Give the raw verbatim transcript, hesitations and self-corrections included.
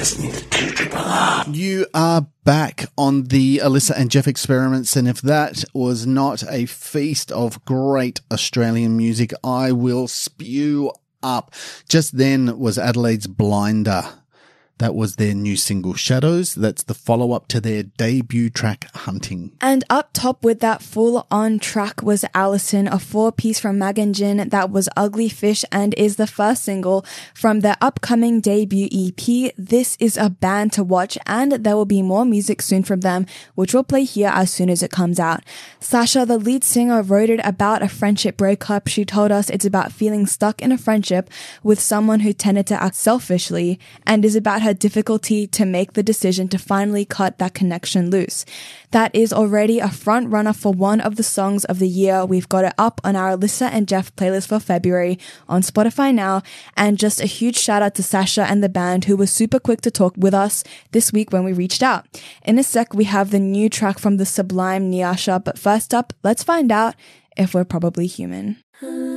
listening to Two Triple R. You are back on the Alyssa and Jeff experiments, and if that was not a feast of great Australian music, I will spew up. Just then was Adelaide's Blinder. That was their new single, Shadows. That's the follow-up to their debut track, Hunting. And up top with that full-on track was Allison, a four-piece from Mag and Gin that was Ugly Fish and is the first single from their upcoming debut E P. This is a band to watch, and there will be more music soon from them, which we'll play here as soon as it comes out. Sasha, the lead singer, wrote it about a friendship breakup. She told us it's about feeling stuck in a friendship with someone who tended to act selfishly, and is about her difficulty to make the decision to finally cut that connection loose. That is already a front runner for one of the songs of the year. We've got it up on our Alyssa and Jeff playlist for February on Spotify now. And just a huge shout out to Sasha and the band, who was super quick to talk with us this week when we reached out. In a sec, we have the new track from the sublime Nyasha, but first up, let's find out if we're probably human.